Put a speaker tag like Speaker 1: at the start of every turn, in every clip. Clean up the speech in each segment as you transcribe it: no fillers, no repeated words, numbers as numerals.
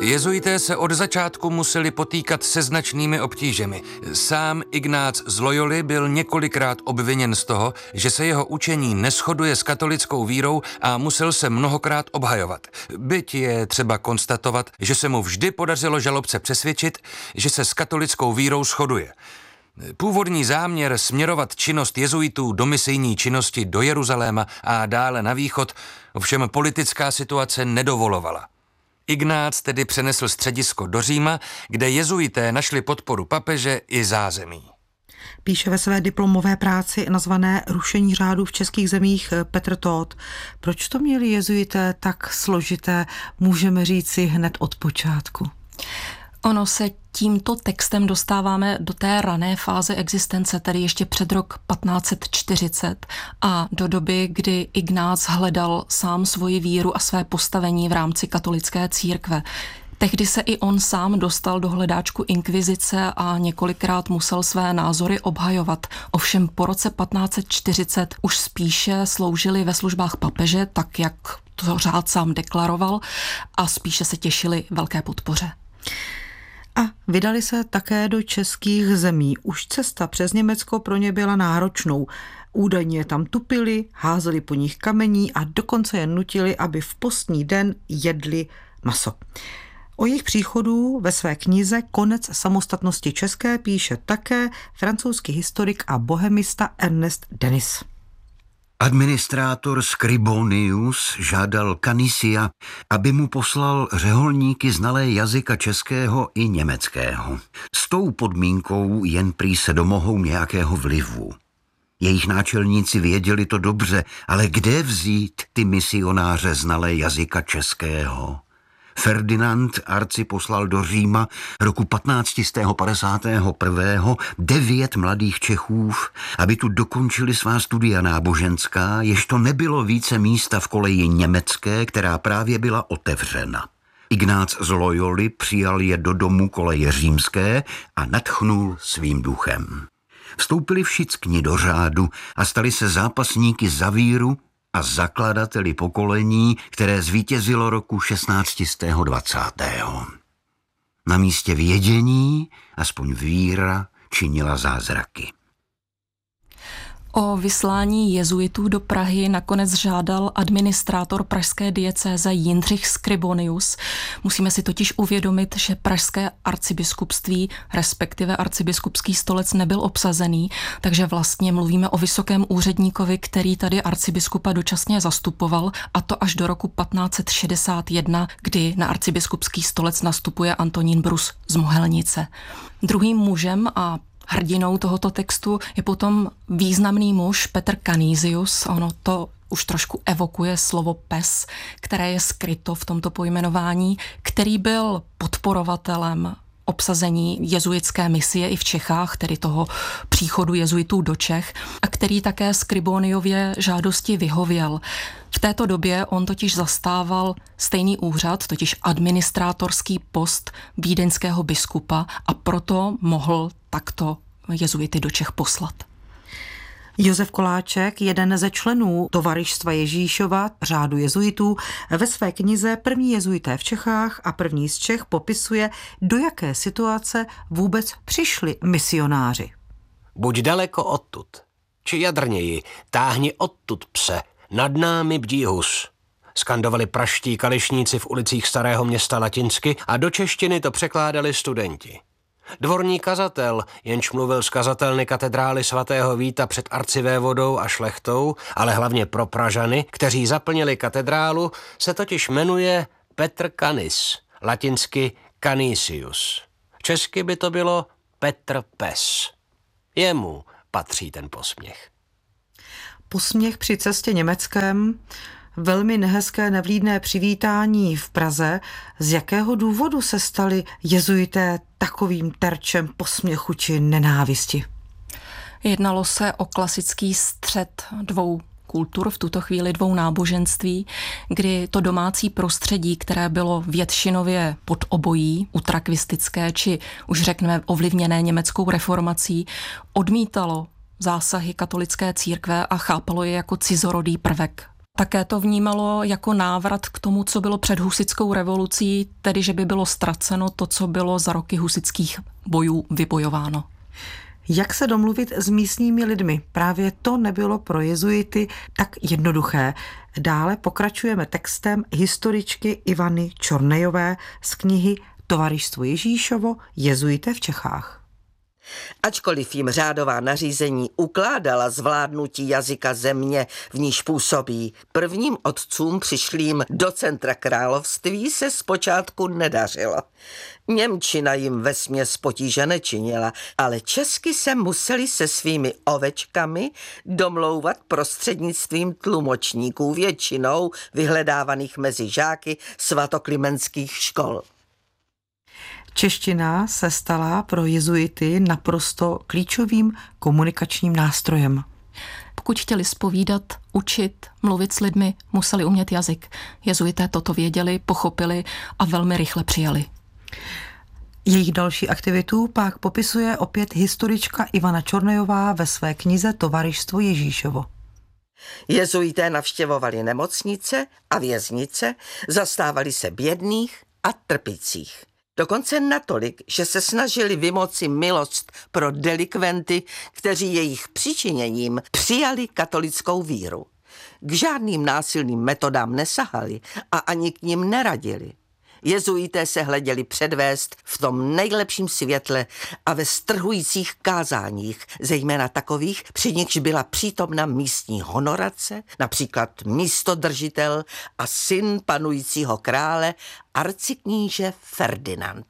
Speaker 1: Jezuité se od začátku museli potýkat se značnými obtížemi. Sám Ignác z Loyoly byl několikrát obviněn z toho, že se jeho učení neshoduje s katolickou vírou a musel se mnohokrát obhajovat. Byť je třeba konstatovat, že se mu vždy podařilo žalobce přesvědčit, že se s katolickou vírou shoduje. Původní záměr směrovat činnost jezuitů do misijní činnosti do Jeruzaléma a dále na východ ovšem politická situace nedovolovala. Ignác tedy přenesl středisko do Říma, kde jezuité našli podporu papeže i zázemí.
Speaker 2: Píše ve své diplomové práci nazvané Rušení řádu v českých zemích Petr Tóth. Proč to měli jezuité tak složité, můžeme říci hned od počátku?
Speaker 3: Ono se tímto textem dostáváme do té rané fáze existence, tedy ještě před rok 1540 a do doby, kdy Ignác hledal sám svoji víru a své postavení v rámci katolické církve. Tehdy se i on sám dostal do hledáčku inkvizice a několikrát musel své názory obhajovat. Ovšem po roce 1540 už spíše sloužili ve službách papeže, tak jak to řád sám deklaroval, a spíše se těšili velké podpoře.
Speaker 2: A vydali se také do českých zemí. Už cesta přes Německo pro ně byla náročnou. Údajně tam tupili, házeli po nich kamení a dokonce je nutili, aby v postní den jedli maso. O jejich příchodu ve své knize Konec samostatnosti české píše také francouzský historik a bohemista Ernest Denis.
Speaker 4: Administrátor Scribonius žádal Canisia, aby mu poslal řeholníky znalé jazyka českého i německého. S tou podmínkou jen prý se domohou nějakého vlivu. Jejich náčelníci věděli to dobře, ale kde vzít ty misionáře znalé jazyka českého? Ferdinand Arci poslal do Říma roku 1551 9 mladých Čechů, aby tu dokončili svá studia náboženská, jež to nebylo více místa v koleji německé, která právě byla otevřena. Ignác z Loyoly přijal je do domu koleje římské a nadchnul svým duchem. Vstoupili všichni do řádu a stali se zápasníky za víru a zakladateli pokolení, které zvítězilo roku 1620. Na místě vědění aspoň víra činila zázraky.
Speaker 3: O vyslání jezuitů do Prahy nakonec žádal administrátor pražské diecéze Jindřich Scribonius. Musíme si totiž uvědomit, že pražské arcibiskupství, respektive arcibiskupský stolec nebyl obsazený, takže vlastně mluvíme o vysokém úředníkovi, který tady arcibiskupa dočasně zastupoval, a to až do roku 1561, kdy na arcibiskupský stolec nastupuje Antonín Brus z Mohelnice. Druhým mužem a hrdinou tohoto textu je potom významný muž Petr Canisius. Ono to už trošku evokuje slovo pes, které je skryto v tomto pojmenování, který byl podporovatelem obsazení jezuitské misie i v Čechách, tedy toho příchodu jezuitů do Čech, a který také Scriboniově žádosti vyhověl. V této době on totiž zastával stejný úřad, totiž administrátorský post vídeňského biskupa, a proto mohl takto jezuity do Čech poslat.
Speaker 2: Josef Koláček, jeden ze členů Tovarištva Ježíšova, řádu jezuitů, ve své knize První jezuité v Čechách a první z Čech popisuje, do jaké situace vůbec přišli misionáři.
Speaker 5: Buď daleko odtud, či jadrněji, táhni odtud, pse, nad námi bdí hus. Skandovali praští kališníci v ulicích Starého Města latinsky a do češtiny to překládali studenti. Dvorní kazatel, jenž mluvil z kazatelny katedrály svatého Víta před arcivévodou a šlechtou, ale hlavně pro Pražany, kteří zaplnili katedrálu, se totiž jmenuje Petr Canis, latinsky Canisius. Česky by to bylo Petr Pes. Jemu patří ten posměch.
Speaker 2: Posměch při cestě Německem, velmi nehezké nevlídné přivítání v Praze. Z jakého důvodu se stali jezuité takovým terčem posměchu či nenávisti?
Speaker 3: Jednalo se o klasický střet dvou kultur, v tuto chvíli dvou náboženství, kdy to domácí prostředí, které bylo většinově pod obojí, utrakvistické, či už řekneme ovlivněné německou reformací, odmítalo zásahy katolické církve a chápalo je jako cizorodý prvek Také to vnímalo jako návrat k tomu, co bylo před husitskou revolucí, tedy že by bylo ztraceno to, co bylo za roky husitských bojů vybojováno.
Speaker 2: Jak se domluvit s místními lidmi? Právě to nebylo pro jezuity tak jednoduché. Dále pokračujeme textem historičky Ivany Čornejové z knihy Tovaristvo Ježíšovo, jezuité v Čechách.
Speaker 6: Ačkoliv jim řádová nařízení ukládala zvládnutí jazyka země, v níž působí, prvním otcům přišlým do centra království se zpočátku nedařilo. Němčina jim vesměs potíže nečinila, ale česky se museli se svými ovečkami domlouvat prostřednictvím tlumočníků, většinou vyhledávaných mezi žáky svatoklimentských škol.
Speaker 2: Čeština se stala pro jezuity naprosto klíčovým komunikačním nástrojem.
Speaker 3: Pokud chtěli zpovídat, učit, mluvit s lidmi, museli umět jazyk. Jezuité toto věděli, pochopili a velmi rychle přijali.
Speaker 2: Jejich další aktivitu pak popisuje opět historička Ivana Čornejová ve své knize Tovaristvo Ježíšovo.
Speaker 6: Jezuité navštěvovali nemocnice a věznice, zastávali se bědných a trpících. Dokonce natolik, že se snažili vymoci milost pro delikventy, kteří jejich přičiněním přijali katolickou víru. K žádným násilným metodám nesahali a ani k nim neradili. Jezuité se hleděli předvést v tom nejlepším světle a ve strhujících kázáních, zejména takových, při nichž byla přítomna místní honorace, například místodržitel a syn panujícího krále, arcikníže Ferdinand.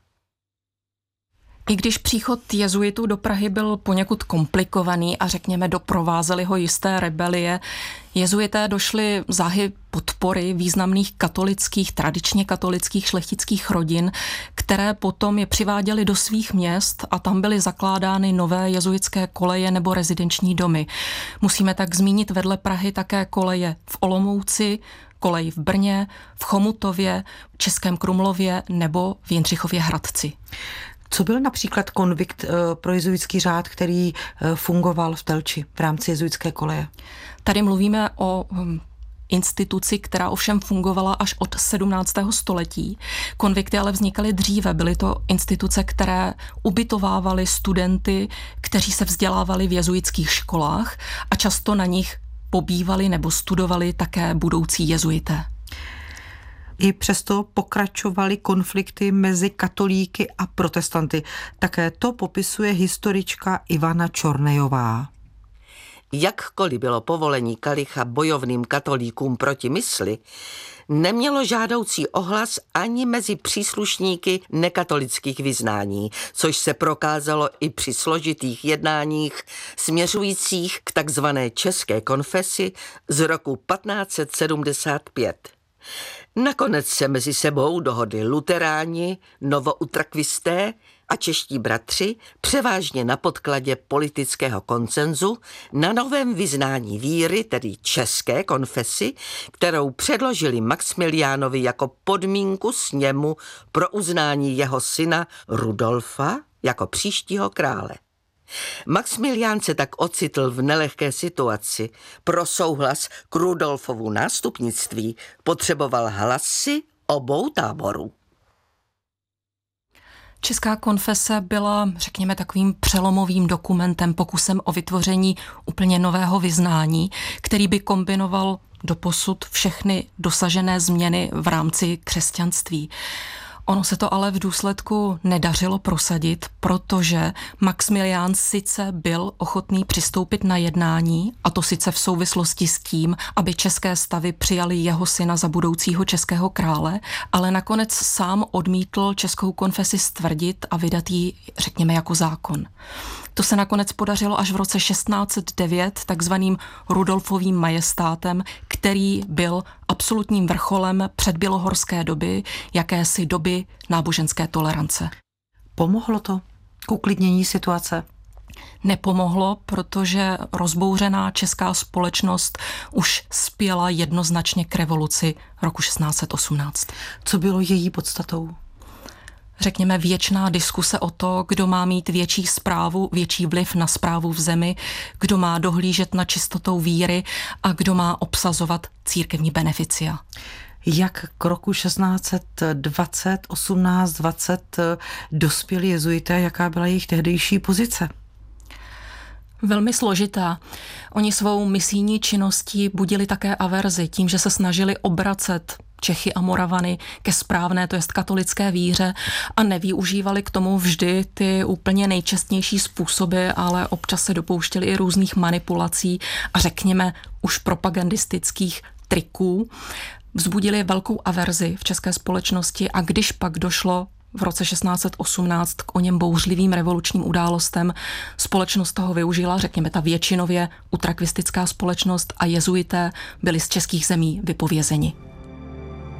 Speaker 3: I když příchod jezuitů do Prahy byl poněkud komplikovaný a řekněme doprovázely ho jisté rebelie, jezuité došli záhy podpory významných katolických, tradičně katolických šlechtických rodin, které potom je přiváděly do svých měst a tam byly zakládány nové jezuitské koleje nebo rezidenční domy. Musíme tak zmínit vedle Prahy také koleje v Olomouci, kolej v Brně, v Chomutově, Českém Krumlově nebo v Jindřichově Hradci.
Speaker 2: Co byl například konvikt pro jezuitský řád, který fungoval v Telči v rámci jezuitské koleje?
Speaker 3: Tady mluvíme o instituci, která ovšem fungovala až od 17. století. Konvikty ale vznikaly dříve. Byly to instituce, které ubytovávaly studenty, kteří se vzdělávali v jezuitských školách a často na nich pobývali nebo studovali také budoucí jezuité.
Speaker 2: I přesto pokračovaly konflikty mezi katolíky a protestanty. Také to popisuje historička Ivana Čornejová.
Speaker 6: Jakkoliv bylo povolení kalicha bojovným katolíkům proti mysli, nemělo žádoucí ohlas ani mezi příslušníky nekatolických vyznání, což se prokázalo i při složitých jednáních směřujících k takzvané české konfesi z roku 1575. Nakonec se mezi sebou dohodli luteráni, novoutrakvisté a čeští bratři, převážně na podkladě politického konsenzu, na novém vyznání víry, tedy české konfesi, kterou předložili Maxmiliánovi jako podmínku sněmu pro uznání jeho syna Rudolfa jako příštího krále. Maxmilián se tak ocitl v nelehké situaci. Pro souhlas k Rudolfovu nástupnictví potřeboval hlasy obou táborů.
Speaker 3: Česká konfese byla, řekněme, takovým přelomovým dokumentem, pokusem o vytvoření úplně nového vyznání, který by kombinoval doposud všechny dosažené změny v rámci křesťanství. Ono se to ale v důsledku nedařilo prosadit, protože Maxmilián sice byl ochotný přistoupit na jednání, a to sice v souvislosti s tím, aby české stavy přijali jeho syna za budoucího českého krále, ale nakonec sám odmítl českou konfesi stvrdit a vydat ji, řekněme, jako zákon. To se nakonec podařilo až v roce 1609 takzvaným Rudolfovým majestátem, který byl absolutním vrcholem předbělohorské doby, jakési doby náboženské tolerance.
Speaker 2: Pomohlo to k uklidnění situace?
Speaker 3: Nepomohlo, protože rozbouřená česká společnost už spěla jednoznačně k revoluci roku 1618.
Speaker 2: Co bylo její podstatou?
Speaker 3: řekněme, věčná diskuse o to, kdo má mít větší správu, větší vliv na správu v zemi, kdo má dohlížet na čistotou víry a kdo má obsazovat církevní beneficia.
Speaker 2: Jak k roku 1620, 1820 dospěli jezuité, jaká byla jejich tehdejší pozice?
Speaker 3: Velmi složitá. Oni svou misijní činností budili také averzi tím, že se snažili obracet Čechy a Moravany ke správné, to jest katolické víře a nevyužívali k tomu vždy ty úplně nejčestnější způsoby, ale občas se dopouštěli i různých manipulací a řekněme už propagandistických triků. Vzbudili velkou averzi v české společnosti a když pak došlo v roce 1618 k oněm bouřlivým revolučním událostem, společnost toho využila, řekněme ta většinově utrakvistická společnost, a jezuité byli z českých zemí vypovězeni.